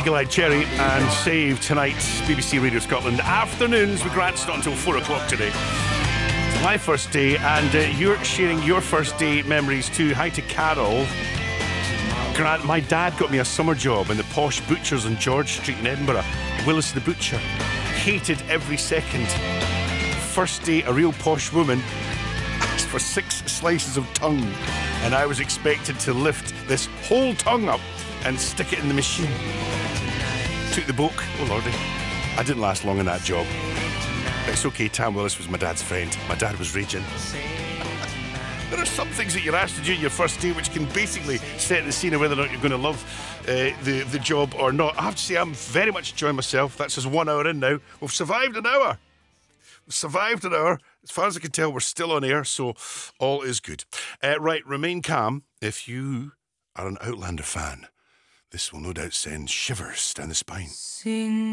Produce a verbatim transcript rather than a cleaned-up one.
Eagle-Eyed Cherry and Save tonight's B B C Radio Scotland afternoons with Grant. It's not until four o'clock today. It's my first day, and uh, you're sharing your first day memories too. Hi to Carol. Grant, my dad got me a summer job in the posh butchers on George Street in Edinburgh. Willis the butcher. Hated every second. First day, a real posh woman asked for six slices of tongue, and I was expected to lift this whole tongue up and stick it in the machine. Took the book. Oh lordy, I didn't last long in that job. But it's okay, Tam Willis was my dad's friend. My dad was raging. There are some things that you're asked to do in your first day which can basically set the scene of whether or not you're going to love uh, the, the job or not. I have to say I'm very much enjoying myself. That's just one hour in now. We've survived an hour. We've survived an hour. As far as I can tell, we're still on air, so all is good. Uh, right, remain calm. If you are an Outlander fan, this will no doubt send shivers down the spine. Sing